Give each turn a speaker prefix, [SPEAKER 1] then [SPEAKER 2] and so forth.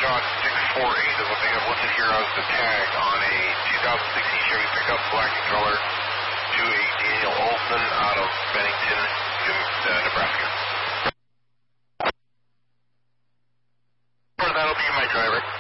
[SPEAKER 1] Dodge 648 is what they have listed here as the tag on a 2016 Chevy pickup, black in color, to a Daniel Olson out of Bennington, Nebraska. That'll be my driver.